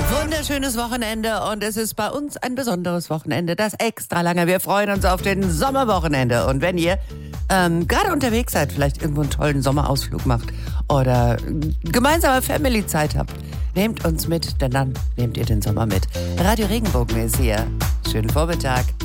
Wunderschönes Wochenende und es ist bei uns ein besonderes Wochenende, das extra lange. Wir freuen uns auf den Sommerwochenende und wenn ihr gerade unterwegs seid, vielleicht irgendwo einen tollen Sommerausflug macht oder gemeinsame Family-Zeit habt, nehmt uns mit, denn dann nehmt ihr den Sommer mit. Radio Regenbogen ist hier. Schönen Vormittag.